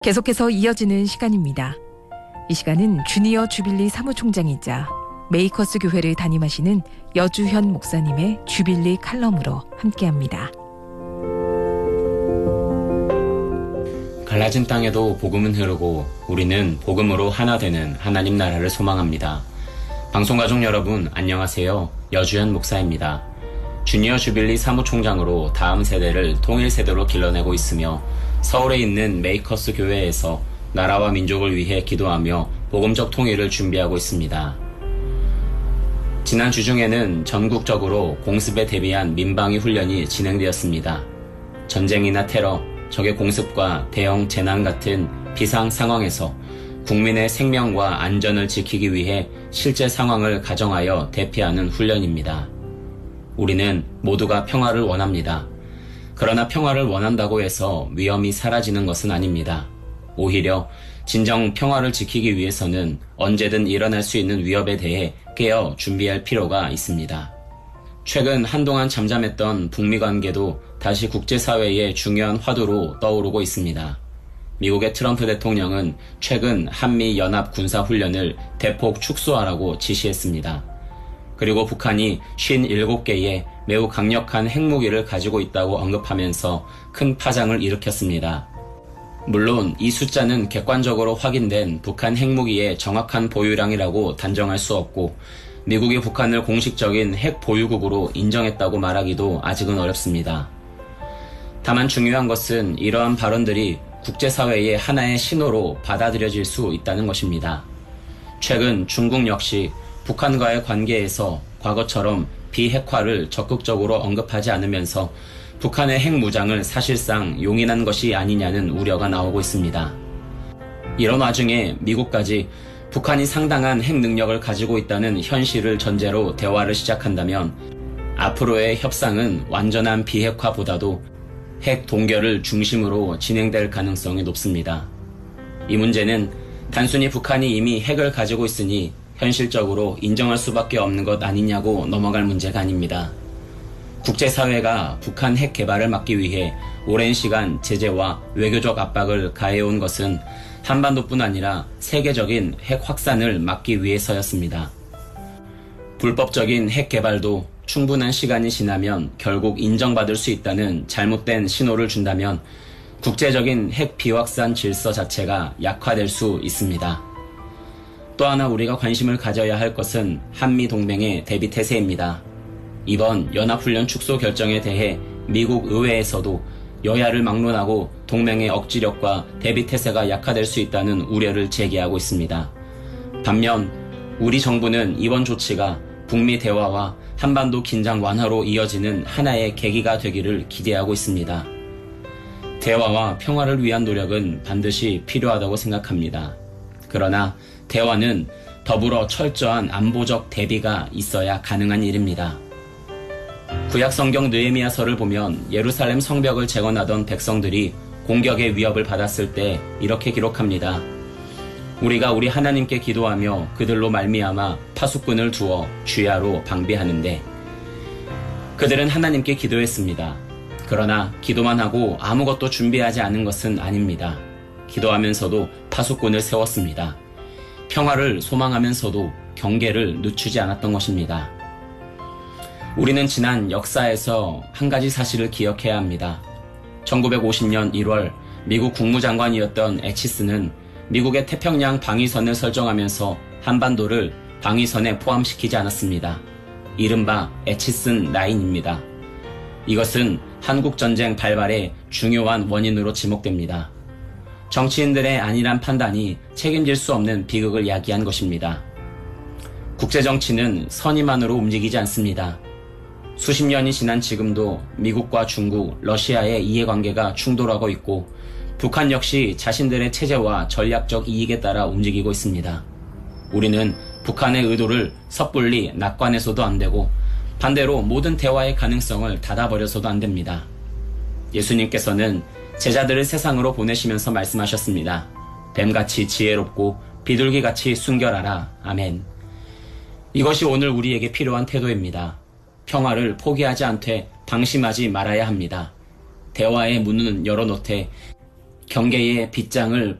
계속해서 이어지는 시간입니다. 이 시간은 주니어 주빌리 사무총장이자 메이커스 교회를 담임하시는 여주현 목사님의 주빌리 칼럼으로 함께합니다. 갈라진 땅에도 복음은 흐르고 우리는 복음으로 하나 되는 하나님 나라를 소망합니다. 방송가족 여러분 안녕하세요. 여주현 목사입니다. 주니어 주빌리 사무총장으로 다음 세대를 통일 세대로 길러내고 있으며 서울에 있는 메이커스 교회에서 나라와 민족을 위해 기도하며 복음적 통일을 준비하고 있습니다. 지난 주중에는 전국적으로 공습에 대비한 민방위 훈련이 진행되었습니다. 전쟁이나 테러, 적의 공습과 대형 재난 같은 비상 상황에서 국민의 생명과 안전을 지키기 위해 실제 상황을 가정하여 대피하는 훈련입니다. 우리는 모두가 평화를 원합니다. 그러나 평화를 원한다고 해서 위험이 사라지는 것은 아닙니다. 오히려 진정 평화를 지키기 위해서는 언제든 일어날 수 있는 위협에 대해 깨어 준비할 필요가 있습니다. 최근 한동안 잠잠했던 북미 관계도 다시 국제사회의 중요한 화두로 떠오르고 있습니다. 미국의 트럼프 대통령은 최근 한미 연합 군사훈련을 대폭 축소하라고 지시했습니다. 그리고 북한이 57개의 매우 강력한 핵무기를 가지고 있다고 언급하면서 큰 파장을 일으켰습니다. 물론 이 숫자는 객관적으로 확인된 북한 핵무기의 정확한 보유량이라고 단정할 수 없고 미국이 북한을 공식적인 핵 보유국으로 인정했다고 말하기도 아직은 어렵습니다. 다만 중요한 것은 이러한 발언들이 국제사회의 하나의 신호로 받아들여질 수 있다는 것입니다. 최근 중국 역시 북한과의 관계에서 과거처럼 비핵화를 적극적으로 언급하지 않으면서 북한의 핵무장을 사실상 용인한 것이 아니냐는 우려가 나오고 있습니다. 이런 와중에 미국까지 북한이 상당한 핵 능력을 가지고 있다는 현실을 전제로 대화를 시작한다면 앞으로의 협상은 완전한 비핵화보다도 핵 동결을 중심으로 진행될 가능성이 높습니다. 이 문제는 단순히 북한이 이미 핵을 가지고 있으니 현실적으로 인정할 수밖에 없는 것 아니냐고 넘어갈 문제가 아닙니다. 국제사회가 북한 핵 개발을 막기 위해 오랜 시간 제재와 외교적 압박을 가해온 것은 한반도뿐 아니라 세계적인 핵 확산을 막기 위해서였습니다. 불법적인 핵 개발도 충분한 시간이 지나면 결국 인정받을 수 있다는 잘못된 신호를 준다면 국제적인 핵 비확산 질서 자체가 약화될 수 있습니다. 또 하나 우리가 관심을 가져야 할 것은 한미동맹의 대비태세입니다. 이번 연합훈련 축소 결정에 대해 미국 의회에서도 여야를 막론하고 동맹의 억지력과 대비태세가 약화될 수 있다는 우려를 제기하고 있습니다. 반면 우리 정부는 이번 조치가 북미 대화와 한반도 긴장 완화로 이어지는 하나의 계기가 되기를 기대하고 있습니다. 대화와 평화를 위한 노력은 반드시 필요하다고 생각합니다. 그러나 대화는 더불어 철저한 안보적 대비가 있어야 가능한 일입니다. 구약 성경 느헤미야서를 보면 예루살렘 성벽을 재건하던 백성들이 공격의 위협을 받았을 때 이렇게 기록합니다. 우리가 우리 하나님께 기도하며 그들로 말미암아 파수꾼을 두어 주야로 방비하는데 그들은 하나님께 기도했습니다. 그러나 기도만 하고 아무것도 준비하지 않은 것은 아닙니다. 기도하면서도 파수꾼을 세웠습니다. 평화를 소망하면서도 경계를 늦추지 않았던 것입니다. 우리는 지난 역사에서 한 가지 사실을 기억해야 합니다. 1950년 1월 미국 국무장관이었던 에치스는 미국의 태평양 방위선을 설정하면서 한반도를 방위선에 포함시키지 않았습니다. 이른바 에치슨 라인입니다. 이것은 한국전쟁 발발의 중요한 원인으로 지목됩니다. 정치인들의 안일한 판단이 책임질 수 없는 비극을 야기한 것입니다. 국제정치는 선의만으로 움직이지 않습니다. 수십 년이 지난 지금도 미국과 중국, 러시아의 이해관계가 충돌하고 있고 북한 역시 자신들의 체제와 전략적 이익에 따라 움직이고 있습니다. 우리는 북한의 의도를 섣불리 낙관해서도 안 되고 반대로 모든 대화의 가능성을 닫아버려서도 안 됩니다. 예수님께서는 제자들을 세상으로 보내시면서 말씀하셨습니다. 뱀같이 지혜롭고 비둘기같이 순결하라. 아멘. 이것이 오늘 우리에게 필요한 태도입니다. 평화를 포기하지 않되 방심하지 말아야 합니다. 대화의 문은 열어놓되 경계의 빗장을